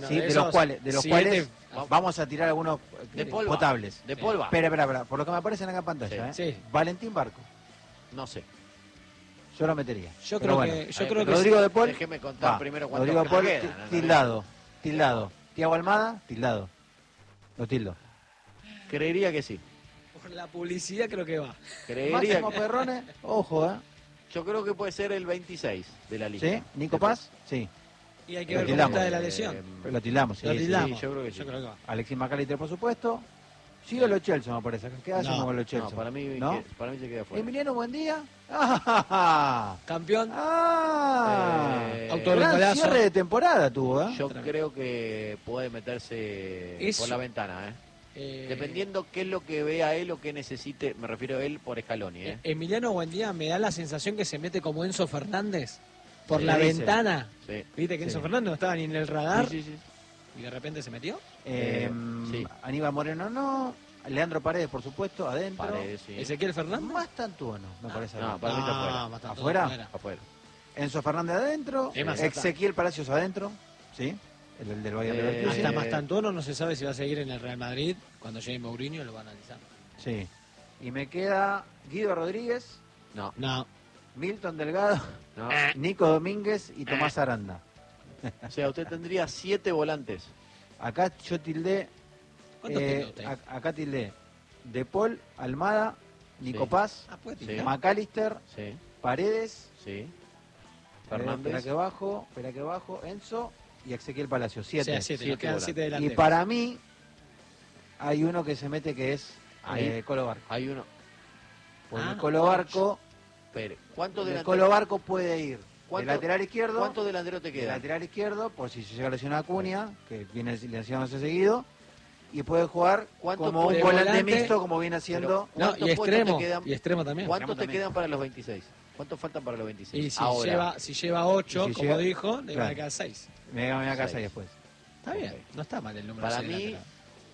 Bueno, sí, de los cuales vamos a tirar algunos De Paul potables. De Paul va. Espera, por lo que me aparecen acá en pantalla, Sí. Valentín Barco, No sé. yo lo metería. Yo Pero creo que Rodrigo de Paul, Déjeme contar primero cuántos Rodrigo de Paul, quedan. tildado. Tiago Almada, tildado. Lo tildo. Creería que sí. por la publicidad creo que va. Creería Máximo que... Perrone, ojo, Yo creo que puede ser el 26 de la lista. ¿Sí? ¿Nico Paz? Sí. Y hay que Lo ver cómo tildamos. está de la lesión. Lo tildamos, sí. Lo sí. tildamos. yo creo que sí. Yo creo que va. Alexis McAllister, por supuesto. Sí o los Chelsea, me parece. ¿Qué hacemos No, con los No, Chelsea? para mí, ¿No? para mí se queda fuera. Emiliano Buendía. ¡Ah! Campeón. Gran Autogolazo. cierre de temporada tuvo, ¿eh? Yo creo que puede meterse Es- por la ventana, dependiendo qué es lo que vea él o qué necesite, me refiero a él por Scaloni, Emiliano Buendía me da la sensación que se mete como Enzo Fernández por Sí, la dice. ventana. Sí. ¿Viste que Sí. Enzo Fernández no estaba ni en el radar Sí, sí, sí. y de repente se metió? Sí. Aníbal Moreno no. Leandro Paredes, por supuesto, adentro. Paredes, sí. Ezequiel Fernández. Más Tantuono, me parece. a mí. No, para mí está afuera. bastante ¿Afuera? Afuera. Enzo Fernández adentro. Es más, Ezequiel Palacios adentro. ¿Sí? El del Bayern Leverkusen. Hasta Mastantuono no se sabe si va a seguir en el Real Madrid. Cuando llegue Mourinho lo va a analizar. Sí. Y me queda Guido Rodríguez, No, No. Milton Delgado, no. Nico Domínguez y Tomás Aranda. O sea, usted tendría 7 volantes. Acá yo tildé. ¿Cuántos tiene usted? Acá tildé De Paul, Almada, Nico Sí. Paz, Ah, puede Sí. tirar. McAllister, Sí, Paredes, sí. Fernández. espera que bajo, Enzo y Ezequiel Palacios. 7. O sea, siete, nos Siete quedan volantes. 7 Y delanteros. para mí hay uno que se mete que es Ahí. Colo Barco. Hay uno. Porque Ah, el Colo Barco, Espere, ¿cuántos el delanteros? Colo Barco puede ir de ¿Cuánto- lateral izquierdo. ¿Cuántos delanteros te De quedan? lateral izquierdo, por si se llega a lesionar Acuña, que viene lesionándose seguido, y puede jugar ¿Cuánto como un de volante volante? mixto, como viene haciendo. No, ¿Cuántos y puestos extremo. te quedan? Y extremo también. ¿Cuántos te Extremo también. quedan para los 26? ¿Cuántos faltan para los 26? Y si Ahora. lleva 8, Y si como llega- dijo, le van a claro. quedar 6. Me voy a casa Seis. y después. Está bien, Ok. no está mal el número. Para seis mí, lateral.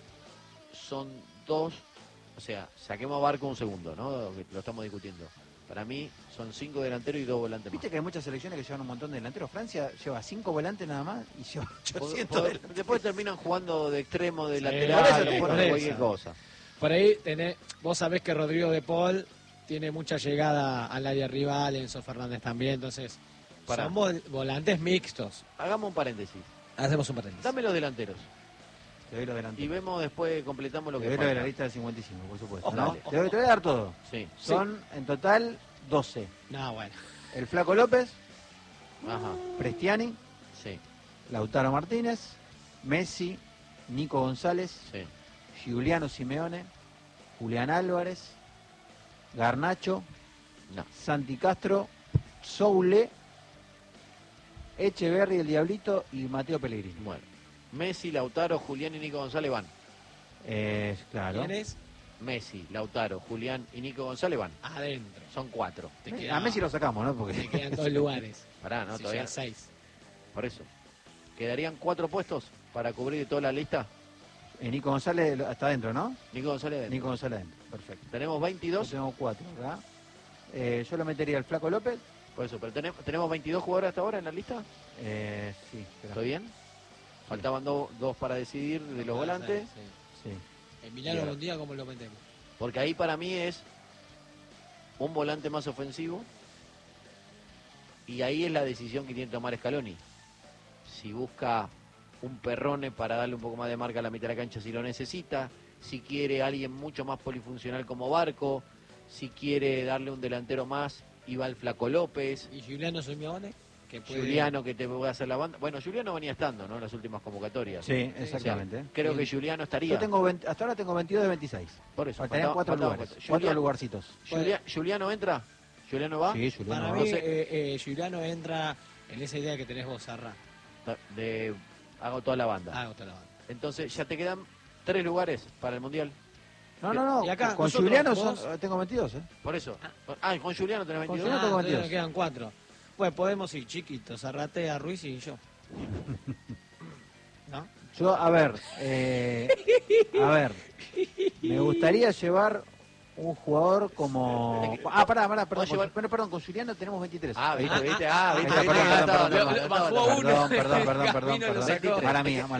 son 2, o sea, saquemos a Barco un segundo, ¿no? Lo estamos discutiendo. Para mí son 5 delanteros y 2 volantes más. Viste que hay muchas selecciones que llevan un montón de delanteros. Francia lleva 5 volantes nada más y lleva Pod- 800 pod- delanteros. Después terminan jugando de extremo, de Sí, lateral, por eso, de por cualquier eso. cosa. Por ahí vos sabés que Rodrigo de Paul tiene mucha llegada al área rival, Enzo Fernández también, entonces Pará. son volantes mixtos. Hagamos un paréntesis. Hacemos un paréntesis. Dame los delanteros. Te doy los Y delanteros. vemos después, completamos lo Te que doy lo de la falta. lista del 55, por supuesto. Ojo, ¿no? dale. Te voy a dar todo. Sí. Son en total 12. No, bueno. El Flaco López, Ajá. Prestiani, Sí, Lautaro Martínez, Messi, Nico González, sí. Giuliano Simeone, Julián Álvarez, Garnacho, No. Santi Castro, Soule, Echeverri, el Diablito y Mateo Pellegrini. Bueno. Messi, Lautaro, Julián y Nico González van. Claro. ¿Quién es? Messi, Lautaro, Julián y Nico González van. Adentro. Son 4. Te queda- A Messi lo sacamos, ¿no? Te Porque quedan 2 lugares. Pará, ¿no? Si Todavía. llega 6. Por eso. ¿Quedarían 4 puestos para cubrir toda la lista? Nico González está adentro, ¿no? Nico González adentro. Nico González adentro, perfecto. Tenemos Yo 22. tengo 4 acá. Yo lo metería al Flaco López. Por eso, pero tenemos 22 jugadores hasta ahora en la lista. Sí, espera. ¿Estoy bien? Faltaban 2 para decidir de los volantes. Sí. Emiliano Bien. Buendía, ¿cómo lo metemos? Porque ahí para mí es un volante más ofensivo. Y ahí es la decisión que tiene que tomar Scaloni. Si busca un Perrone para darle un poco más de marca a la mitad de la cancha si lo necesita. Si quiere alguien mucho más polifuncional como Barco. Si quiere darle un delantero más y va el Flaco López. ¿Y Giuliano Simeone? Que puede... Juliano que te puede hacer la banda. Bueno, Juliano venía estando, ¿no? En las últimas convocatorias. Sí, exactamente. Creo que Juliano estaría. Yo tengo hasta ahora tengo 22 de 26. Por eso. Faltarían 4 faltaban lugares. cuatro. 4 lugarcitos. ¿Juliano entra? ¿Juliano va? Sí, Juliano. Para va. mí, sé. Giuliano entra en esa idea que tenés vos, Sarra. Hago toda la banda. Ah, otra la banda. Entonces ya te quedan 3 lugares para el Mundial. No. Y acá, con nosotros, Juliano vos- tengo 22, ¿eh? Por eso. Con Juliano tenés Con 22. Juliano tengo entonces 22. nos quedan 4. Pues podemos ir chiquitos, Zarratea, Ruiz y yo. ¿No? Yo, a ver, me gustaría llevar un jugador como... pará, perdón, llevar- perdón, con Juliano tenemos 23. Viste. Ahí está, Bajó a uno. Perdón. Camino lo sacó. Mala mía.